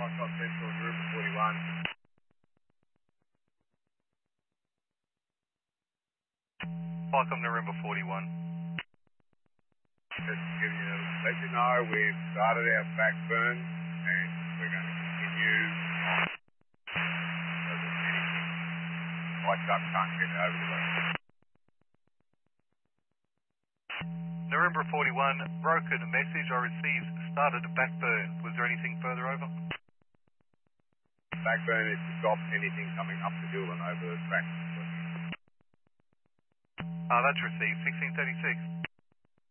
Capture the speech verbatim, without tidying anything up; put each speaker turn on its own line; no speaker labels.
Foxtrot Central, November forty-one.
Welcome November forty-one.
Just to give you, let you know we've started our back burn and we're going to continue on so that anything like that can't get over the road.
November forty-one, broken message I received, started a back burn. Was there anything further over?
Back burn is to stop anything coming up the hill and over the track.
Ah, that's received, sixteen thirty-six.